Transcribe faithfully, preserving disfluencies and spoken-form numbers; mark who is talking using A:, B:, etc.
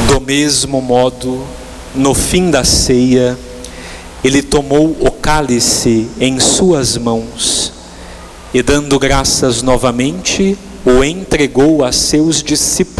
A: Do mesmo modo, no fim da ceia, ele tomou o cálice em suas mãos e, dando graças novamente, o entregou a seus discípulos.